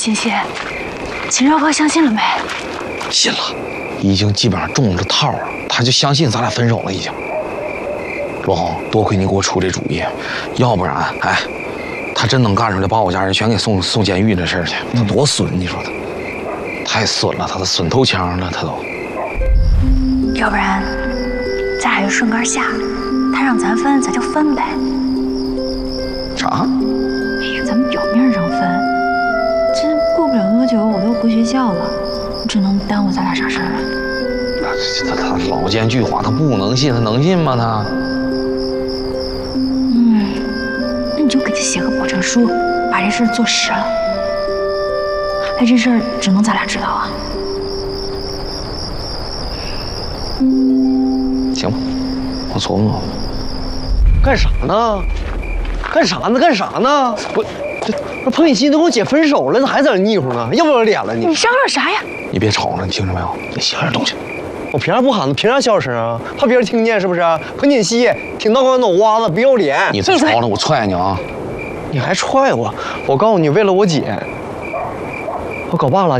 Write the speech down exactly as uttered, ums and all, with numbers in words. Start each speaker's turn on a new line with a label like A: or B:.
A: 欣欣，秦少河相信了没？
B: 信了，已经基本上中了套了，他就相信咱俩分手了已经。罗红，多亏你给我出这主意，要不然，哎，他真能干出来，把我家人全给送送监狱那事儿去，他多损！你说他，太损了，他都损透腔了，他都。
A: 要不然，咱俩就顺杆下，他让咱分，咱就分呗。
B: 啥？
A: 哎呀，咱们表面上分，这过不了多久我都回学校了，只能耽误咱俩啥事儿了？
B: 他他他老奸巨猾，他不能信，他能信吗？他。
A: 嗯，那你就给他写个保证书，把这事儿做实了。哎，这事儿只能咱俩知道啊。
B: 行吧，我琢磨。
C: 干啥呢？干啥呢？干啥呢？我这那彭锦熙都跟我姐分手了，那还在那腻乎呢？要不要脸了你？
A: 你嚷嚷啥呀？
B: 你别吵了，你听着没有？你小点动静。
C: 我凭啥不喊呢？凭啥小声啊？怕别人听见是不是？彭锦熙挺大光脑瓜子，不要脸！
B: 你再吵了，我踹你啊！
C: 你还踹我？我告诉你，为了我姐，我搞罢了。